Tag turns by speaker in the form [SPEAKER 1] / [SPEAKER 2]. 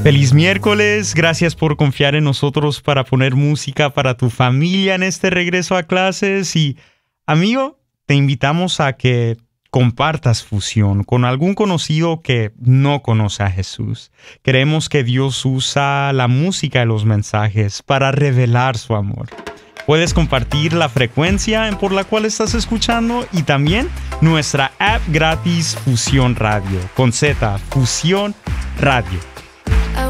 [SPEAKER 1] Feliz miércoles, gracias por confiar en nosotros para poner música para tu familia en este regreso a clases. Y amigo, te invitamos a que compartas Fusión con algún conocido que no conoce a Jesús. Creemos que Dios usa la música y los mensajes para revelar su amor. Puedes compartir la frecuencia por la cual estás escuchando y también nuestra app gratis Fusión Radio, con Z, Fusión Radio.